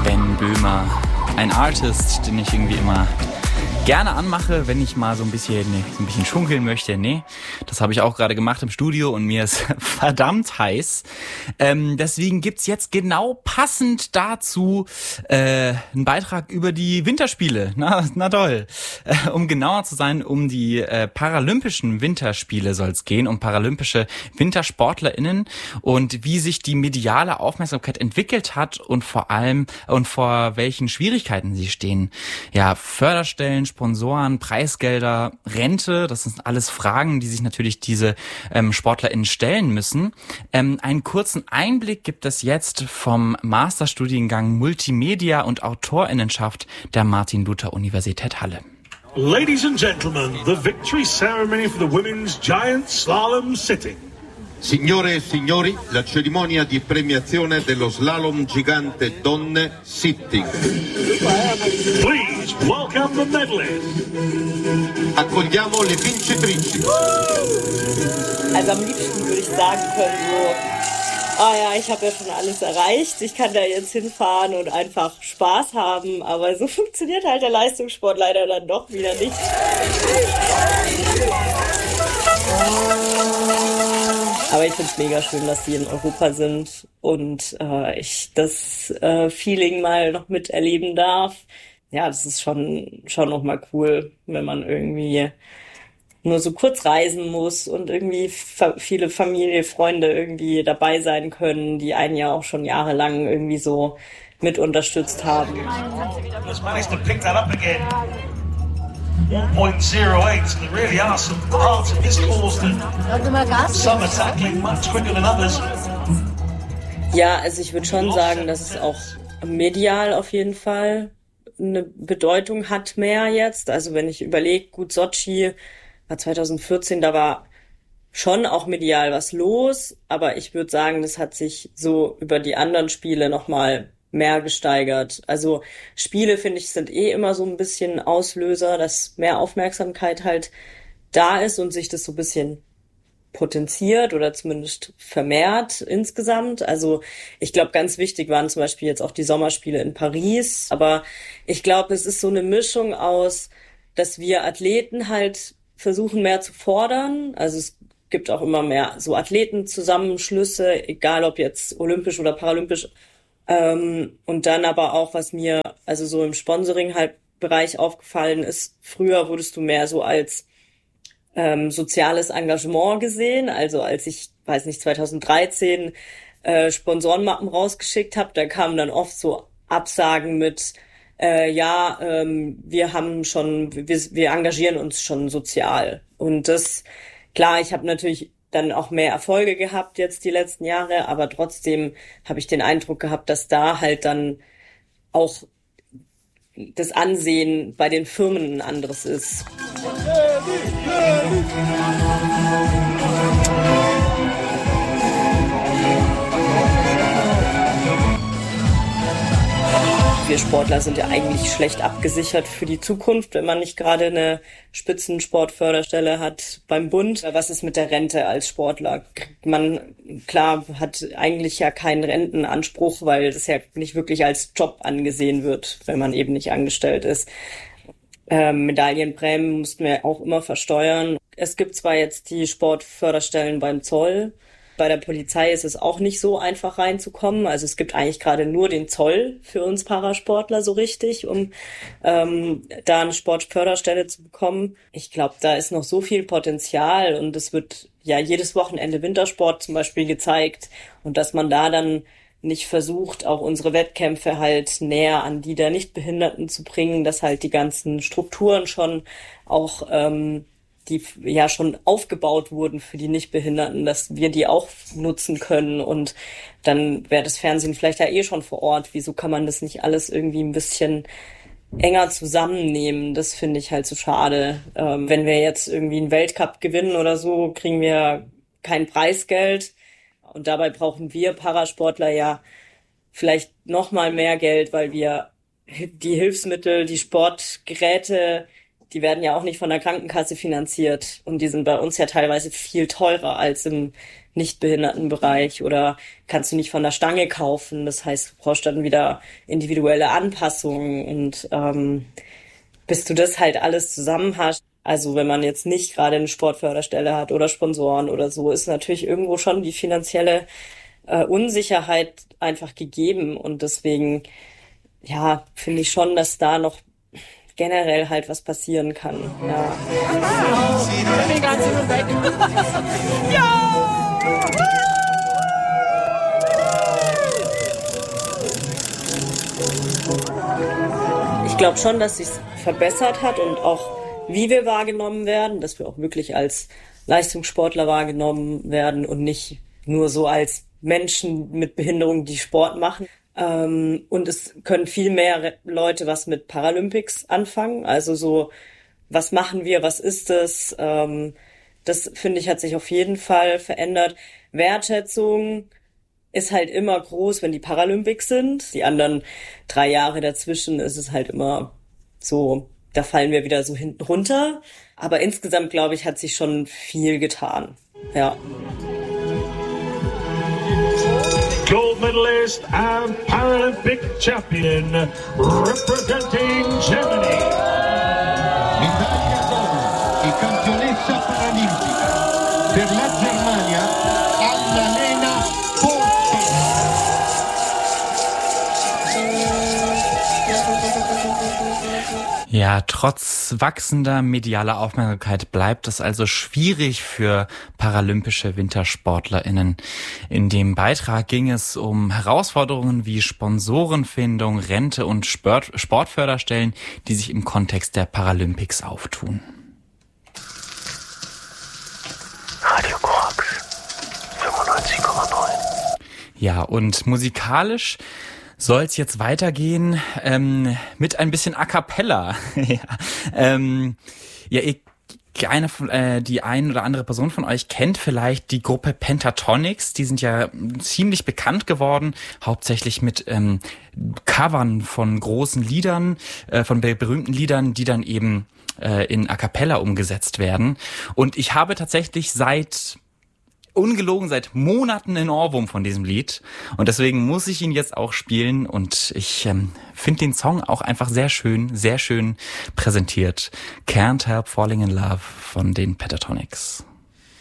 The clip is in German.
Ben Böhmer. Ein Artist, den ich irgendwie immer gerne anmache, wenn ich mal so ein bisschen schunkeln möchte. Nee, das habe ich auch gerade gemacht im Studio und mir ist verdammt heiß. Deswegen gibt's jetzt genau passend dazu einen Beitrag über die Winterspiele. Na toll. Um genauer zu sein, um die Paralympischen Winterspiele soll es gehen, um paralympische WintersportlerInnen und wie sich die mediale Aufmerksamkeit entwickelt hat und vor allem und vor welchen Schwierigkeiten sie stehen. Ja, Förderstellen, Sponsoren, Preisgelder, Rente, das sind alles Fragen, die sich natürlich diese SportlerInnen stellen müssen. Einen kurzen Einblick gibt es jetzt vom Masterstudiengang Multimedia und AutorInnenschaft der Martin-Luther-Universität Halle. Ladies and gentlemen, the victory ceremony for the women's giant slalom sitting. Signore e signori, la cerimonia di premiazione dello slalom gigante donne sitting. Please welcome the medalists. Accogliamo le vincitrici. Also am liebsten würde ich sagen können so, ich habe ja schon alles erreicht, ich kann da jetzt hinfahren und einfach Spaß haben, aber so funktioniert halt der Leistungssport leider dann doch wieder nicht. Aber ich finde es mega schön, dass die in Europa sind und ich das Feeling mal noch miterleben darf. Ja, das ist schon noch mal cool, wenn man irgendwie nur so kurz reisen muss und irgendwie viele Familie, Freunde irgendwie dabei sein können, die einen ja auch schon jahrelang irgendwie so mit unterstützt haben. 1.08, so there really are some parts of this course that some are tackling much quicker than others. Ja, also ich würde schon sagen, dass es auch medial auf jeden Fall eine Bedeutung hat mehr jetzt. Also wenn ich überlege, gut, Sotschi war 2014, da war schon auch medial was los, aber ich würde sagen, das hat sich so über die anderen Spiele nochmal mehr gesteigert. Also Spiele, finde ich, sind immer so ein bisschen Auslöser, dass mehr Aufmerksamkeit halt da ist und sich das so ein bisschen potenziert oder zumindest vermehrt insgesamt. Also ich glaube, ganz wichtig waren zum Beispiel jetzt auch die Sommerspiele in Paris. Aber ich glaube, es ist so eine Mischung aus, dass wir Athleten halt versuchen mehr zu fordern. Also es gibt auch immer mehr so Athletenzusammenschlüsse, egal ob jetzt olympisch oder paralympisch. Und dann aber auch, was mir also so im Sponsoring halt Bereich aufgefallen ist, früher wurdest du mehr so als soziales Engagement gesehen. Also als ich, 2013 Sponsorenmappen rausgeschickt habe, da kamen dann oft so Absagen mit wir engagieren uns schon sozial. Und das, klar, ich habe natürlich dann auch mehr Erfolge gehabt jetzt die letzten Jahre, aber trotzdem habe ich den Eindruck gehabt, dass da halt dann auch das Ansehen bei den Firmen ein anderes ist. Wir Sportler sind ja eigentlich schlecht abgesichert für die Zukunft, wenn man nicht gerade eine Spitzensportförderstelle hat beim Bund. Was ist mit der Rente als Sportler? Man, klar, hat eigentlich ja keinen Rentenanspruch, weil das ja nicht wirklich als Job angesehen wird, wenn man eben nicht angestellt ist. Medaillenprämien mussten wir auch immer versteuern. Es gibt zwar jetzt die Sportförderstellen beim Zoll. Bei der Polizei ist es auch nicht so einfach reinzukommen. Also es gibt eigentlich gerade nur den Zoll für uns Parasportler so richtig, um da eine Sportförderstelle zu bekommen. Ich glaube, da ist noch so viel Potenzial und es wird ja jedes Wochenende Wintersport zum Beispiel gezeigt und dass man da dann nicht versucht, auch unsere Wettkämpfe halt näher an die der Nichtbehinderten zu bringen, dass halt die ganzen Strukturen schon auch die ja schon aufgebaut wurden für die Nichtbehinderten, dass wir die auch nutzen können und dann wäre das Fernsehen vielleicht ja schon vor Ort. Wieso kann man das nicht alles irgendwie ein bisschen enger zusammennehmen? Das finde ich halt so schade. Wenn wir jetzt irgendwie einen Weltcup gewinnen oder so, kriegen wir kein Preisgeld und dabei brauchen wir Parasportler ja vielleicht noch mal mehr Geld, weil wir die Hilfsmittel, die Sportgeräte, die werden ja auch nicht von der Krankenkasse finanziert und die sind bei uns ja teilweise viel teurer als im Nichtbehindertenbereich oder kannst du nicht von der Stange kaufen. Das heißt, du brauchst dann wieder individuelle Anpassungen und bis du das halt alles zusammen hast. Also wenn man jetzt nicht gerade eine Sportförderstelle hat oder Sponsoren oder so, ist natürlich irgendwo schon die finanzielle Unsicherheit einfach gegeben. Und deswegen, ja, finde ich schon, dass da noch generell halt was passieren kann. Ja. Ich glaube schon, dass sich's verbessert hat und auch wie wir wahrgenommen werden, dass wir auch wirklich als Leistungssportler wahrgenommen werden und nicht nur so als Menschen mit Behinderung, die Sport machen. Und es können viel mehr Leute was mit Paralympics anfangen. Also so, was machen wir, was ist es? Das, finde ich, hat sich auf jeden Fall verändert. Wertschätzung ist halt immer groß, wenn die Paralympics sind. Die anderen 3 Jahre dazwischen ist es halt immer so, da fallen wir wieder so hinten runter. Aber insgesamt, glaube ich, hat sich schon viel getan. Ja. Gold medalist and Paralympic champion representing Germany. Medaglia d'oro e campionessa paralimpica per la Germania, Annalena Forte. Ja, trotz wachsender medialer Aufmerksamkeit bleibt es also schwierig für paralympische WintersportlerInnen. In dem Beitrag ging es um Herausforderungen wie Sponsorenfindung, Rente und Sportförderstellen, die sich im Kontext der Paralympics auftun. Radio Korax 95,9. Ja, und musikalisch soll es jetzt weitergehen mit ein bisschen A Cappella. Die ein oder andere Person von euch kennt vielleicht die Gruppe Pentatonix. Die sind ja ziemlich bekannt geworden, hauptsächlich mit Covern von großen Liedern, von berühmten Liedern, die dann eben in A Cappella umgesetzt werden. Und ich habe tatsächlich seit Monaten einen Ohrwurm von diesem Lied und deswegen muss ich ihn jetzt auch spielen und ich finde den Song auch einfach sehr schön präsentiert. Can't Help Falling in Love von den Pentatonix.